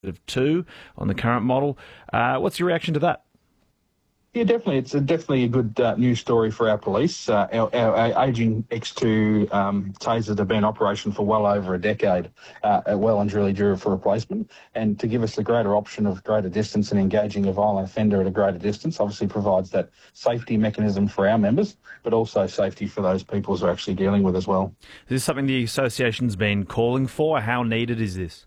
of 2 on the current model. What's your reaction to that? Yeah, definitely. It's definitely a good news story for our police. Our ageing X2 tasers have been in operation for well over a decade, well and truly due for replacement. And to give us the greater option of greater distance and engaging a violent offender at a greater distance obviously provides that safety mechanism for our members, but also safety for those people who are actually dealing with as well. Is this something the association's been calling for? How needed is this?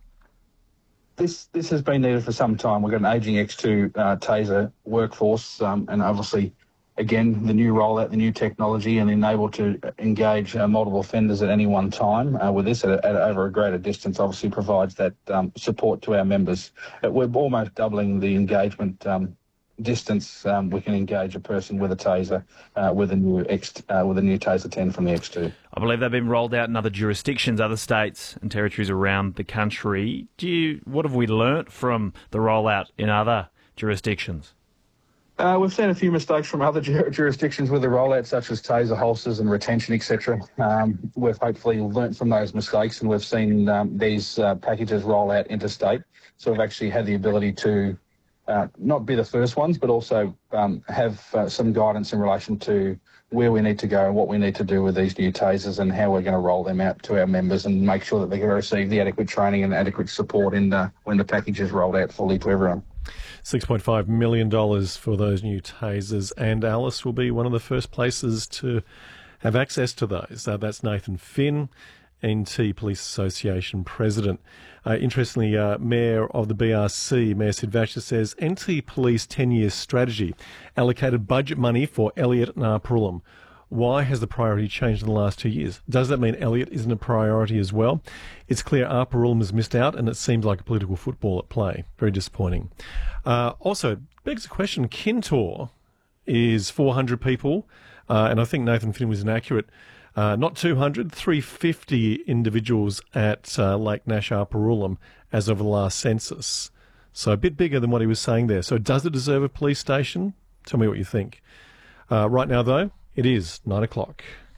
This has been needed for some time. We've got an ageing X2 taser workforce, and obviously, again, the new rollout, the new technology, and enable to engage multiple offenders at any one time with this at over a greater distance obviously provides that support to our members. We're almost doubling the engagement distance. We can engage a person with a taser with a new Taser 10 from the X2. I believe they've been rolled out in other jurisdictions, other states and territories around the country. What have we learnt from the rollout in other jurisdictions? We've seen a few mistakes from other jurisdictions with the rollout, such as taser holsters and retention, etc. We've hopefully learnt from those mistakes, and we've seen these packages roll out interstate. So we've actually had the ability to not be the first ones, but also have some guidance in relation to where we need to go and what we need to do with these new tasers and how we're going to roll them out to our members and make sure that they can receive the adequate training and adequate support when the package is rolled out fully to everyone. $6.5 million for those new tasers, and Alice will be one of the first places to have access to those. That's Nathan Finn, NT Police Association President. Interestingly, Mayor of the BRC, Mayor Sid Vachar, says NT Police 10-year strategy allocated budget money for Elliott and Arparullum. Why has the priority changed in the last 2 years? Does that mean Elliott isn't a priority as well? It's clear Arparullum has missed out, and it seems like a political football at play. Very disappointing. Also, begs the question, Kintore is 400 people, and I think Nathan Finn was inaccurate. Not 200, 350 individuals at Lake Nash Arparullum as of the last census. So a bit bigger than what he was saying there. So does it deserve a police station? Tell me what you think. Right now, though, it is 9 o'clock.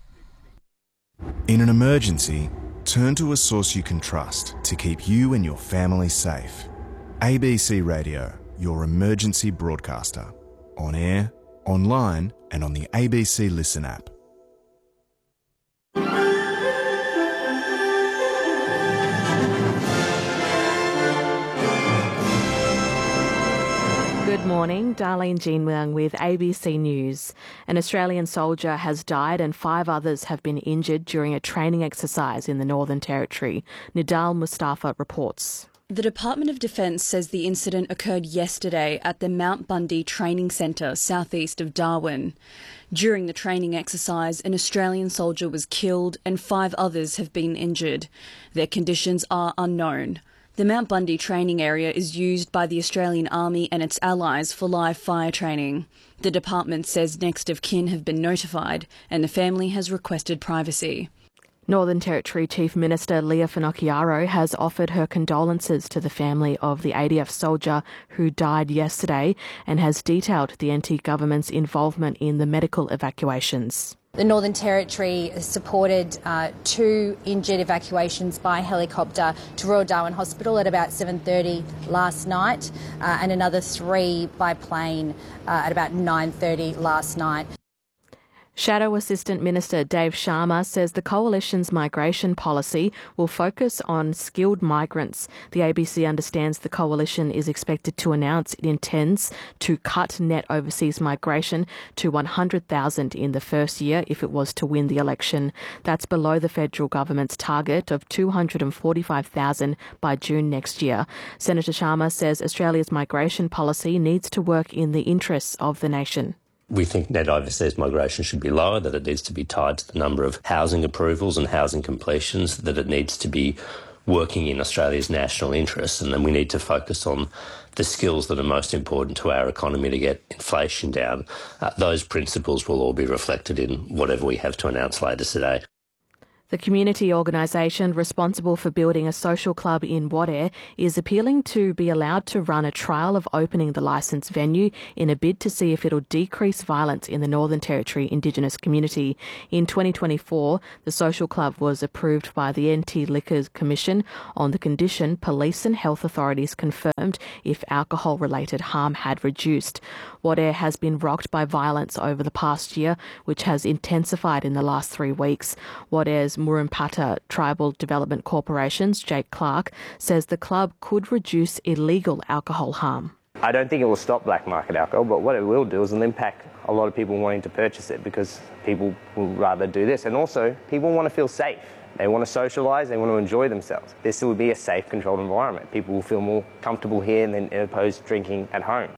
In an emergency, turn to a source you can trust to keep you and your family safe. ABC Radio, your emergency broadcaster. On air, online, and on the ABC Listen app. Good morning, Darlene Jean-Wang with ABC News. An Australian soldier has died and 5 others have been injured during a training exercise in the Northern Territory. Nidal Mustafa reports. The Department of Defence says the incident occurred yesterday at the Mount Bundy Training Centre, southeast of Darwin. During the training exercise, an Australian soldier was killed and 5 others have been injured. Their conditions are unknown. The Mount Bundy training area is used by the Australian Army and its allies for live fire training. The department says next of kin have been notified and the family has requested privacy. Northern Territory Chief Minister Leah Finocchiaro has offered her condolences to the family of the ADF soldier who died yesterday and has detailed the NT government's involvement in the medical evacuations. The Northern Territory supported 2 injured evacuations by helicopter to Royal Darwin Hospital at about 7:30 last night and another 3 by plane at about 9:30 last night. Shadow Assistant Minister Dave Sharma says the Coalition's migration policy will focus on skilled migrants. The ABC understands the Coalition is expected to announce it intends to cut net overseas migration to 100,000 in the first year if it was to win the election. That's below the federal government's target of 245,000 by June next year. Senator Sharma says Australia's migration policy needs to work in the interests of the nation. We think net overseas migration should be lower, that it needs to be tied to the number of housing approvals and housing completions, that it needs to be working in Australia's national interests, and then we need to focus on the skills that are most important to our economy to get inflation down. Those principles will all be reflected in whatever we have to announce later today. The community organisation responsible for building a social club in Wadeye is appealing to be allowed to run a trial of opening the licensed venue in a bid to see if it'll decrease violence in the Northern Territory Indigenous community. In 2024, the social club was approved by the Anti-Liquor Commission on the condition police and health authorities confirmed if alcohol-related harm had reduced. Wadeye has been rocked by violence over the past year, which has intensified in the last 3 weeks. Wadeye's Murrumbidgee Tribal Development Corporation's Jake Clark says the club could reduce illegal alcohol harm. I don't think it will stop black market alcohol, but what it will do is it'll impact a lot of people wanting to purchase it because people will rather do this. And also, people want to feel safe. They want to socialise, they want to enjoy themselves. This will be a safe, controlled environment. People will feel more comfortable here than opposed to drinking at home.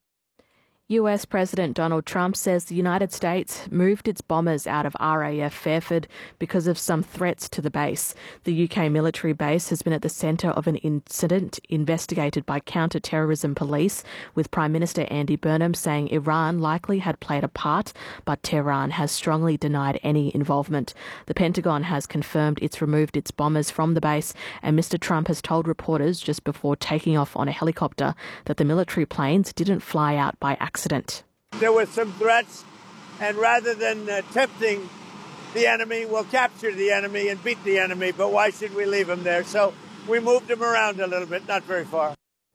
US President Donald Trump says the United States moved its bombers out of RAF Fairford because of some threats to the base. The UK military base has been at the centre of an incident investigated by counter-terrorism police, with Prime Minister Andy Burnham saying Iran likely had played a part, but Tehran has strongly denied any involvement. The Pentagon has confirmed it's removed its bombers from the base, and Mr Trump has told reporters just before taking off on a helicopter that the military planes didn't fly out by accident. There were some threats, and rather than tempting the enemy, we'll capture the enemy and beat the enemy, but why should we leave him there? So we moved him around a little bit, not very far.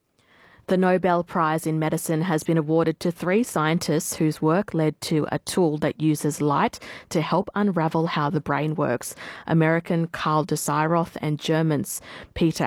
The Nobel Prize in Medicine has been awarded to 3 scientists whose work led to a tool that uses light to help unravel how the brain works. American Carl Desairoth and Germans Peter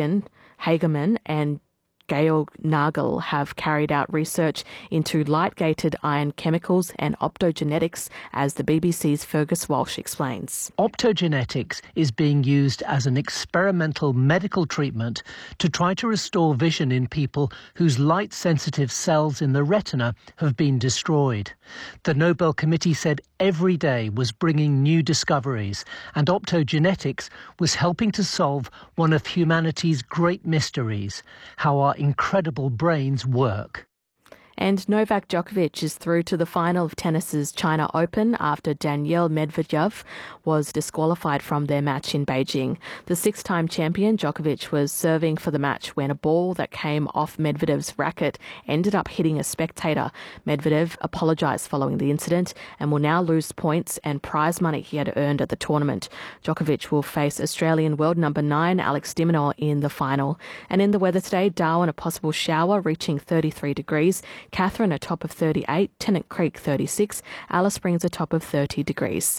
Hagemann and Georg Nagel have carried out research into light-gated iron chemicals and optogenetics, as the BBC's Fergus Walsh explains. Optogenetics is being used as an experimental medical treatment to try to restore vision in people whose light-sensitive cells in the retina have been destroyed. The Nobel Committee said every day was bringing new discoveries, and optogenetics was helping to solve one of humanity's great mysteries, how our incredible brains work. And Novak Djokovic is through to the final of tennis's China Open after Daniil Medvedev was disqualified from their match in Beijing. The 6-time champion Djokovic was serving for the match when a ball that came off Medvedev's racket ended up hitting a spectator. Medvedev apologised following the incident and will now lose points and prize money he had earned at the tournament. Djokovic will face Australian world number 9 Alex de Minaur in the final. And in the weather today, Darwin a possible shower reaching 33 degrees. Catherine a top of 38, Tennant Creek 36, Alice Springs a top of 30 degrees.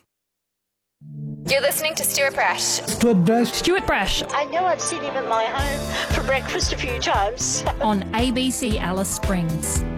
You're listening to Stuart Brash. Stuart Brash. I know I've seen him in my home for breakfast a few times. On ABC Alice Springs.